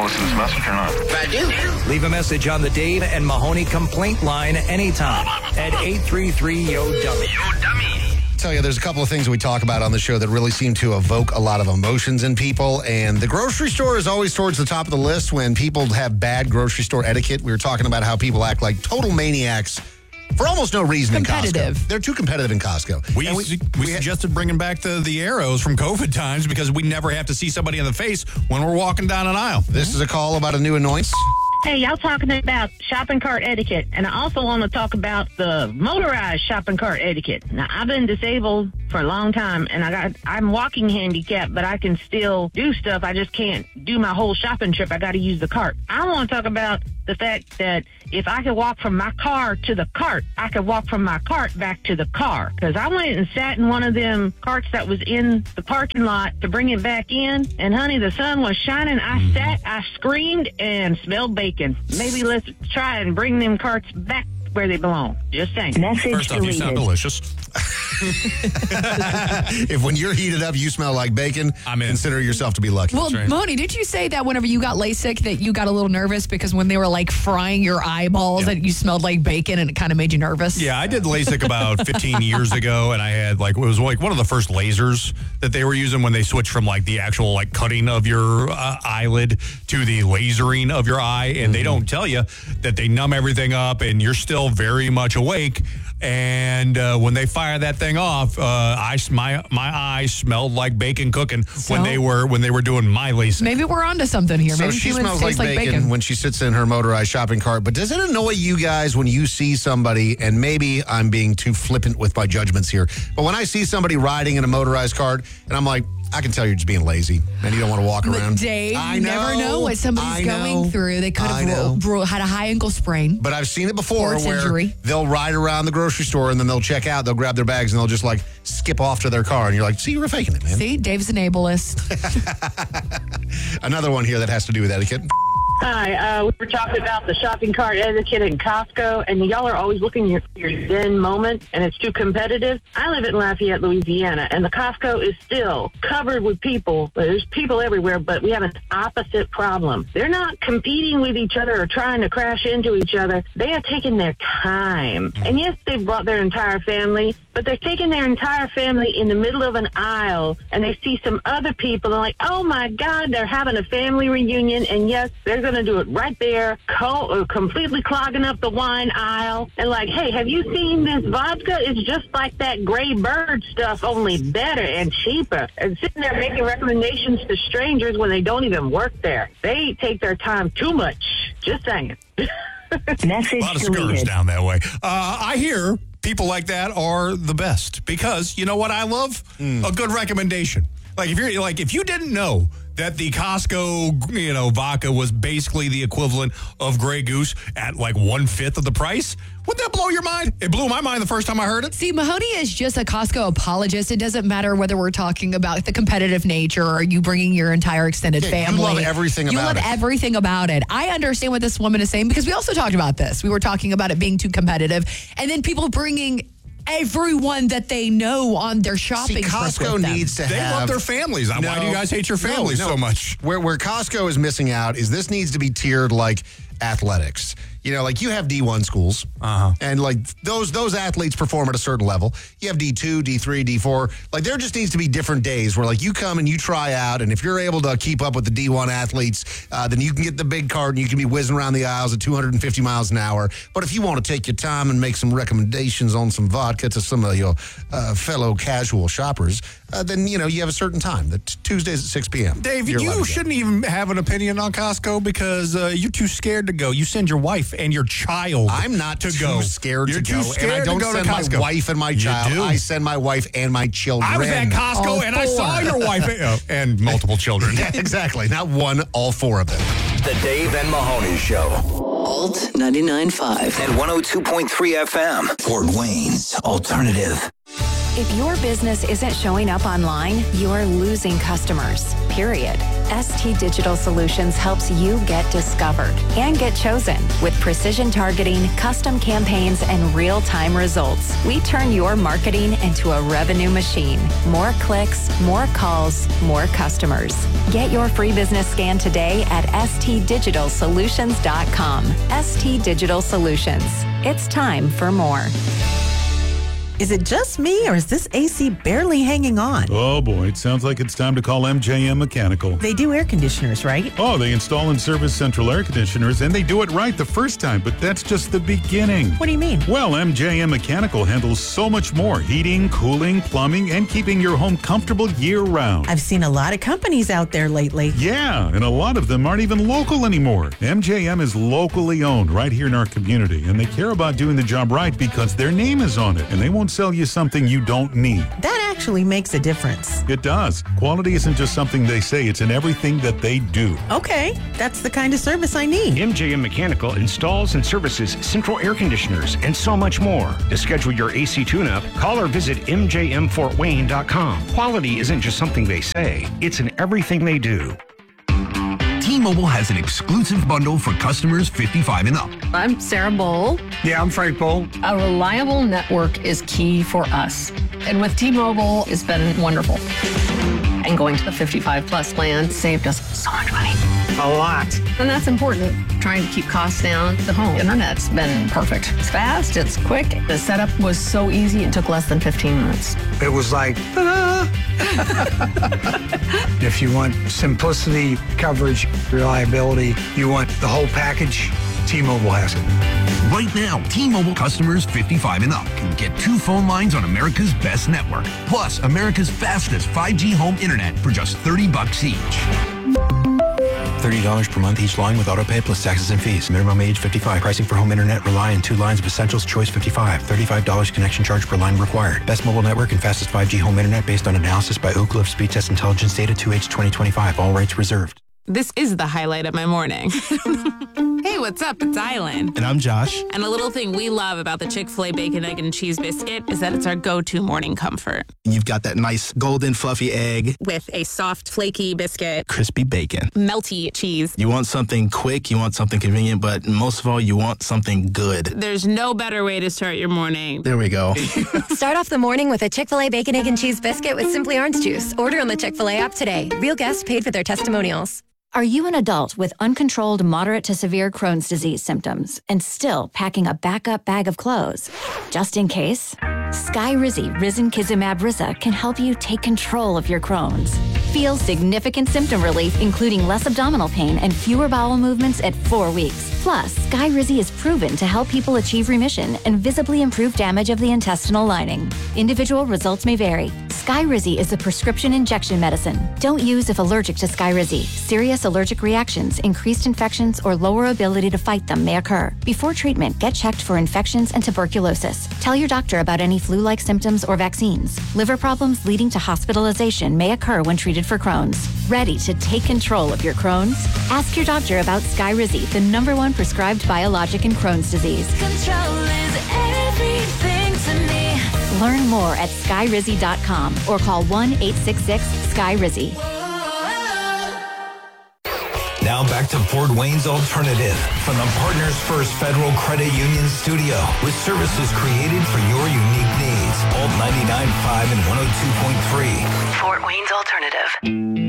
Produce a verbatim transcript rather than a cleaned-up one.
listen to this message or not? I do. Leave a message on the Dave and Mahoney complaint line anytime at eight three three, Y O Dummy. Yo, dummy. Tell you, there's a couple of things we talk about on the show that really seem to evoke a lot of emotions in people, and the grocery store is always towards the top of the list when people have bad grocery store etiquette. We were talking about how people act like total maniacs for almost no reason in Costco. Competitive. They're too competitive in Costco. We, And we, we suggested bringing back the, the arrows from COVID times because we never have to see somebody in the face when we're walking down an aisle. This is a call about a new annoyance. Hey, y'all talking about shopping cart etiquette, and I also want to talk about the motorized shopping cart etiquette. Now, I've been disabled for a long time, and I got I'm walking handicapped, but I can still do stuff. I just can't do my whole shopping trip. I got to use the cart. I want to talk about the fact that if I could walk from my car to the cart, I could walk from my cart back to the car. Because I went and sat in one of them carts that was in the parking lot to bring it back in, and honey, the sun was shining. I sat, I screamed, and smelled bacon. Maybe let's try and bring them carts back where they belong. Just saying. Message First off, you sound delicious. If when you're heated up, you smell like bacon, I'm in. Consider yourself to be lucky. Well, right. Mahoney, did you say that whenever you got LASIK that you got a little nervous because when they were like frying your eyeballs that you smelled like bacon and it kind of made you nervous? Yeah, I did LASIK about fifteen years ago, and I had like, it was like one of the first lasers that they were using when they switched from like the actual like cutting of your uh, eyelid to the lasering of your eye. And they don't tell you that they numb everything up and you're still very much awake. And uh, when they fire that thing off, uh, I my my eyes smelled like bacon cooking So? when they were when they were doing my LASIK. Maybe we're onto something here. So Maybe she humans smells like taste like bacon, bacon. when she sits in her motorized shopping cart. But does it annoy you guys when you see somebody, and maybe I'm being too flippant with my judgments here, but when I see somebody riding in a motorized cart, and I'm like, I can tell you're just being lazy and you don't want to walk But around. Dave, I you know, never know what somebody's I know, going through. They could I have know. ro- ro- had a high ankle sprain. But I've seen it before Sports where injury. they'll ride around the grocery store and then they'll check out, they'll grab their bags and they'll just like skip off to their car. And you're like, see, you were faking it, man. See, Dave's an ableist. Another one here that has to do with etiquette. Hi, uh, we were talking about the shopping cart etiquette in Costco, and y'all are always looking for your zen moment, and it's too competitive. I live in Lafayette, Louisiana, and the Costco is still covered with people. There's people everywhere, but we have an opposite problem. They're not competing with each other or trying to crash into each other. They are taking their time. And yes, they brought their entire family, but they're taking their entire family in the middle of an aisle, and they see some other people, and like, oh my God, they're having a family reunion, and yes, they're going to do it right there, co- uh, completely clogging up the wine aisle, and like, hey, have you seen this vodka? It's just like that Gray Bird stuff, only better and cheaper. And sitting there making recommendations to strangers when they don't even work there. They take their time too much. Just saying. A Message lot of scurs down that way. Uh, I hear people like that are the best because you know what I love? A good recommendation. Like if you're like if you didn't know that the Costco, you know, vodka was basically the equivalent of Grey Goose at like one fifth of the price, would that blow your mind? It blew my mind the first time I heard it. See, Mahoney is just a Costco apologist. It doesn't matter whether we're talking about the competitive nature or you bringing your entire extended Yeah, family. you love everything You about love it. everything about it. I understand what this woman is saying because we also talked about this. We were talking about it being too competitive. And then people bringing everyone that they know on their shopping See, trip Costco with them. needs to They have... love their families. Why No. do you guys hate your No, families no. so much? Where where Costco is missing out is this needs to be tiered like athletics. You know, like you have D one schools, Uh-huh. and like those those athletes perform at a certain level. You have D two, D three, D four. Like there just needs to be different days where like you come and you try out, and if you're able to keep up with the D one athletes, uh, then you can get the big card and you can be whizzing around the aisles at two hundred fifty miles an hour. But if you want to take your time and make some recommendations on some vodka to some of your uh, fellow casual shoppers, uh, then you know you have a certain time. That Tuesdays at six p.m. Dave, You're allowed to you go. shouldn't even have an opinion on Costco because uh, you're too scared to go. You send your wife and your child I'm not to too go. scared You're to too go, scared and I don't to go send to my Costco. wife and my You child. do. I send my wife and my children. I was at Costco All and I saw four. your wife and, uh, and multiple children. Yeah, exactly. Not one, all four of them. The Dave and Mahoney Show. Alt ninety-nine point five. And one oh two point three F M. Fort Wayne's Alternative. If your business isn't showing up online, you're losing customers, period. S T Digital Solutions helps you get discovered and get chosen with precision targeting, custom campaigns, and real-time results. We turn your marketing into a revenue machine. More clicks, more calls, more customers. Get your free business scan today at S T digital solutions dot com. S T Digital Solutions. It's time for more. Is it just me, or is this A C barely hanging on? Oh boy, it sounds like it's time to call M J M Mechanical. They do air conditioners, right? Oh, they install and service central air conditioners, and they do it right the first time, but that's just the beginning. What do you mean? Well, M J M Mechanical handles so much more. Heating, cooling, plumbing, and keeping your home comfortable year-round. I've seen a lot of companies out there lately. Yeah, and a lot of them aren't even local anymore. M J M is locally owned right here in our community, and they care about doing the job right because their name is on it, and they won't sell you something you don't need. That actually makes a difference. It does. Quality isn't just something they say, it's in everything that they do. Okay, that's the kind of service I need. M J M Mechanical installs and services central air conditioners and so much more. To schedule your A C tune-up, call or visit M J M Fort Wayne dot com. Quality isn't just something they say, it's in everything they do. T-Mobile has an exclusive bundle for customers fifty-five and up. I'm Sarah Bowl. Yeah, I'm Frank Bowl. A reliable network is key for us. And with T-Mobile, it's been wonderful. And going to the fifty-five plus plan saved us so much money. A lot. And that's important. Trying to keep costs down. The home internet's been perfect. It's fast, it's quick. The setup was so easy, it took less than fifteen minutes. It was like, ta-da! If you want simplicity, coverage, reliability, you want the whole package, T-Mobile has it. Right now, T-Mobile customers fifty-five and up can get two phone lines on America's best network, plus America's fastest five G home internet for just thirty bucks each. thirty dollars per month each line with autopay plus taxes and fees. Minimum age fifty-five. Pricing for home internet rely on two lines of Essentials Choice fifty-five. thirty-five dollars connection charge per line required. Best mobile network and fastest five G home internet based on analysis by Ookla of Speed Test Intelligence Data two H twenty twenty-five. All rates reserved. This is the highlight of my morning. Hey, what's up? It's Island. And I'm Josh. And a little thing we love about the Chick-fil-A Bacon, Egg, and Cheese Biscuit is that it's our go-to morning comfort. You've got that nice golden fluffy egg. With a soft, flaky biscuit. Crispy bacon. Melty cheese. You want something quick, you want something convenient, but most of all, you want something good. There's no better way to start your morning. There we go. Start off the morning with a Chick-fil-A Bacon, Egg, and Cheese Biscuit with Simply Orange Juice. Order on the Chick-fil-A app today. Real guests paid for their testimonials. Are you an adult with uncontrolled moderate to severe Crohn's disease symptoms and still packing a backup bag of clothes? Just in case, Skyrizi Risankizumab Risa can help you take control of your Crohn's. Feel significant symptom relief, including less abdominal pain and fewer bowel movements at four weeks. Plus, Skyrizi is proven to help people achieve remission and visibly improve damage of the intestinal lining. Individual results may vary. Skyrizi is a prescription injection medicine. Don't use if allergic to Skyrizi. Serious allergic reactions, increased infections, or lower ability to fight them may occur. Before treatment, get checked for infections and tuberculosis. Tell your doctor about any flu-like symptoms or vaccines. Liver problems leading to hospitalization may occur when treated for Crohn's. Ready to take control of your Crohn's? Ask your doctor about Skyrizi, the number one prescribed biologic in Crohn's disease. Control is everything to me. Learn more at skyrizi dot com or call one eight six six sky rizi. Now back to Fort Wayne's Alternative from the Partners First Federal Credit Union studio with services created for your unique needs. Alt ninety-nine point five and one oh two point three. Fort Wayne's Alternative.